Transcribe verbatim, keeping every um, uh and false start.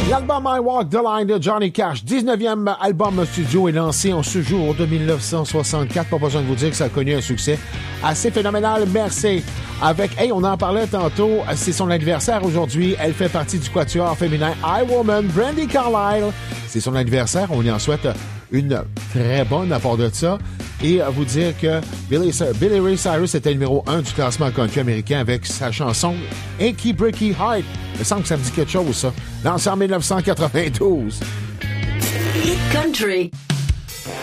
L'album I Walk the Line de Johnny Cash, dix-neuvième album studio, est lancé en ce jour de mille neuf cent soixante-quatre. Pas besoin de vous dire que ça a connu un succès assez phénoménal. Merci. Avec, hey, on en parlait tantôt, c'est son anniversaire aujourd'hui. Elle fait partie du quatuor féminin I Woman, Brandi Carlile. C'est son anniversaire. On lui en souhaite une très bonne à part de ça. Et à vous dire que Billy, Billy Ray Cyrus était numéro un du classement country américain avec sa chanson Achy Breaky Heart. Il me semble que ça me dit quelque chose, ça. Lancé en mille neuf cent quatre-vingt-douze. Hit Country.